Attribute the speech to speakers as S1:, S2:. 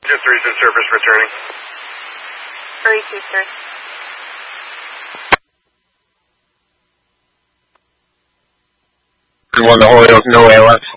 S1: Just 3's in service returning.
S2: 323.
S3: One to Holyoke, no ALS.